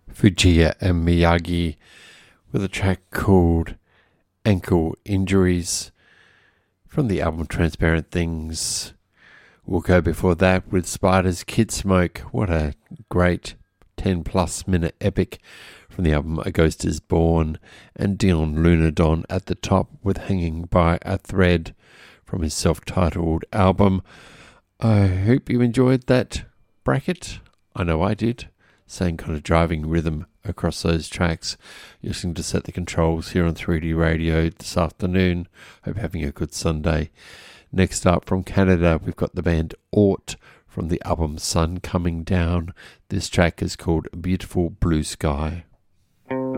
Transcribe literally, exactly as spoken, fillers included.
Fujiya and Miyagi with a track called Ankle Injuries from the album Transparent Things. We'll go before that with Spiders Kid Smoke. What a great ten plus minute epic from the album A Ghost Is Born, and Dion Lunadon at the top with Hanging by a Thread from his self-titled album. I hope you enjoyed that bracket. I know I did. Same kind of driving rhythm across those tracks. You're listening to Set the Controls here on three D Radio this afternoon. Hope you're having a good Sunday. Next up from Canada, we've got the band Aut from the album Sun Coming Down. This track is called Beautiful Blue Sky.